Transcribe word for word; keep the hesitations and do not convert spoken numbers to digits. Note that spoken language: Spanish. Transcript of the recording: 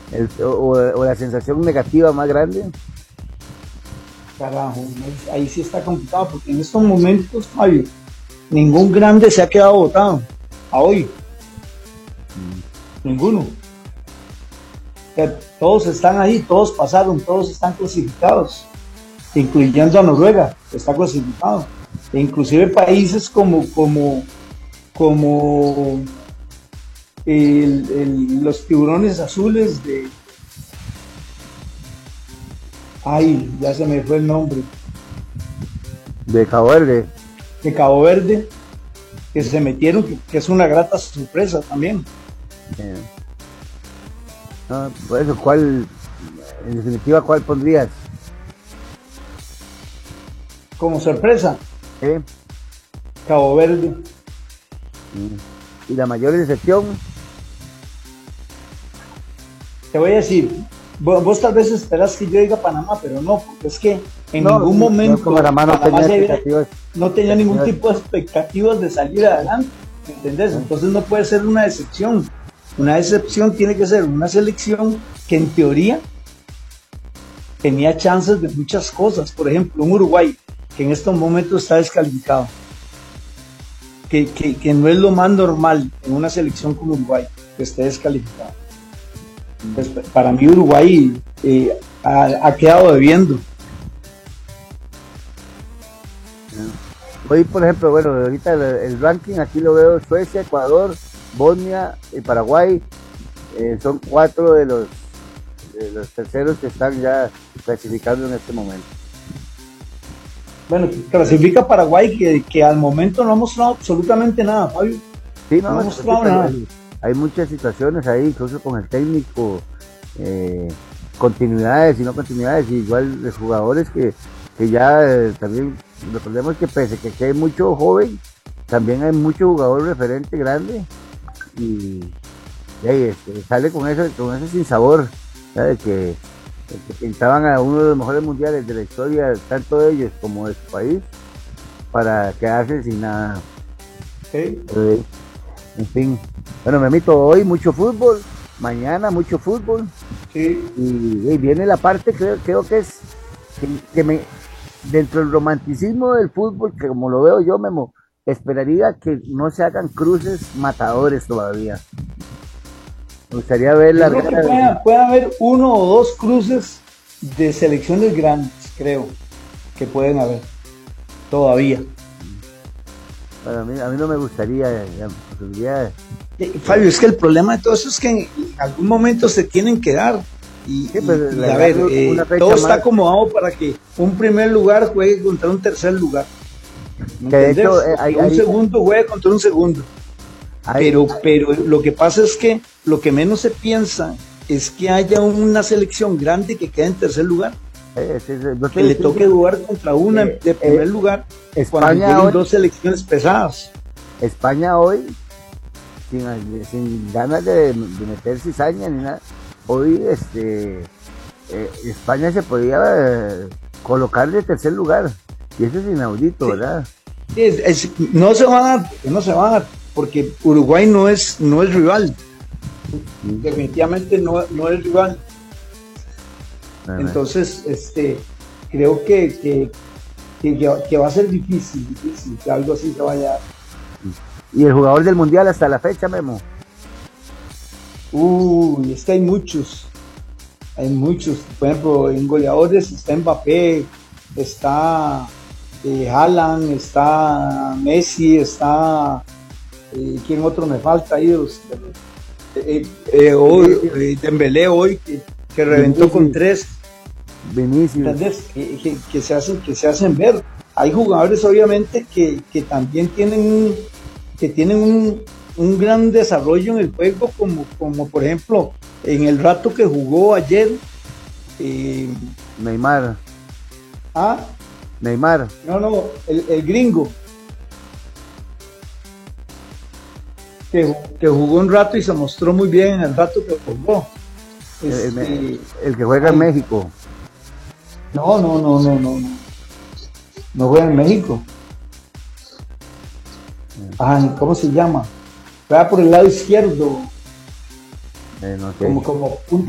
El, o, o la sensación negativa más grande. Carajo, ahí sí está complicado, porque en estos momentos, Fabio, ningún grande se ha quedado votado a hoy. Mm. Ninguno. O sea, todos están ahí, todos pasaron, todos están clasificados, incluyendo a Noruega, que está clasificado. E inclusive países como, como, como el, el, los tiburones azules de... Ay, ya se me fue el nombre. De Cabo Verde. De Cabo Verde, que se metieron, que, que es una grata sorpresa también. Sí. No, por eso, ¿cuál, en definitiva, cuál pondrías? Como sorpresa. ¿Sí? Cabo Verde. ¿Y la mayor decepción? Te voy a decir, vos, vos tal vez esperás que yo diga Panamá, pero no, porque es que en no, ningún momento no, Panamá no Panamá tenía, se, no tenía ningún tipo de expectativas de salir adelante, ¿entendés? Entonces no puede ser una decepción. Una decepción tiene que ser una selección que en teoría tenía chances de muchas cosas. Por ejemplo, un Uruguay que en estos momentos está descalificado, que, que, que no es lo más normal en una selección como Uruguay que esté descalificado. Pues, para mí Uruguay eh, ha, ha quedado debiendo. Hoy, por ejemplo, bueno, ahorita el, el ranking aquí lo veo: Suecia, Ecuador, Bosnia y Paraguay. Eh, son cuatro de los, de los terceros que están ya clasificando en este momento. Bueno, clasifica Paraguay, que, que al momento no ha mostrado absolutamente nada, Fabio. Sí, no, no ha mostrado nada. Hay, hay muchas situaciones ahí, incluso con el técnico, eh, continuidades y no continuidades, y igual de jugadores que, que ya eh, también, recordemos que pese que aquí hay mucho joven, también hay mucho jugador referente grande, y, y ahí este, sale con eso, con ese sinsabor, ¿sabes? Que, que pintaban a uno de los mejores mundiales de la historia, tanto de ellos como de su país, para quedarse sin nada. Okay. Eh, en fin, bueno, me mito hoy mucho fútbol, mañana mucho fútbol, sí. y, y viene la parte, creo, creo que es que, que me, dentro del romanticismo del fútbol, que como lo veo yo, Memo, esperaría que no se hagan cruces matadores todavía. Me gustaría ver la... Creo que puede, puede haber uno o dos cruces de selecciones grandes, creo que pueden haber todavía. Bueno, a mí, a mí no me gustaría la posibilidad de... eh, Fabio, es que el problema de todo eso es que en algún momento se tienen que dar y, sí, pues, y, y a ver, eh, todo está más... acomodado para que un primer lugar juegue contra un tercer lugar, que de hecho, eh, hay, un hay... segundo juegue contra un segundo. Hay... pero, pero lo que pasa es que lo que menos se piensa es que haya una selección grande que quede en tercer lugar. Eh, sí, sí, no que le toque jugar contra una eh, de primer eh, lugar España hoy, dos selecciones pesadas. España hoy sin, sin ganas de, de meter cizaña ni nada, hoy este eh, España se podía eh, colocar de tercer lugar, y eso es inaudito, sí. ¿Verdad? Sí, es, es, no se van a dar, no se van a dar, porque Uruguay no es, no es rival, sí. Definitivamente no, no es rival. Entonces, este, creo que, que, que, que va a ser difícil, difícil que algo así se vaya a dar. ¿Y el jugador del mundial hasta la fecha, Memo? Uy, es que hay muchos, hay muchos. Por ejemplo, en goleadores está Mbappé, está eh, Haaland, está Messi, está, eh, ¿quién otro me falta ahí? Eh, eh, hoy, eh, Dembélé hoy, que, que reventó Vinicius. Con tres. Vinicius. Que, que, que, se hacen, que se hacen ver. Hay jugadores obviamente que, que también tienen un, que tienen un, un gran desarrollo en el juego, como, como por ejemplo en el rato que jugó ayer eh, Neymar. ¿Ah? Neymar. No, no, el, el gringo que, que jugó un rato y se mostró muy bien en el rato que jugó. Este, el, el, el que juega ay, en México. No, no, no, no, no, no. No juega en México. Ay, ¿cómo se llama? Juega por el lado izquierdo. Eh, no sé. Como, como punta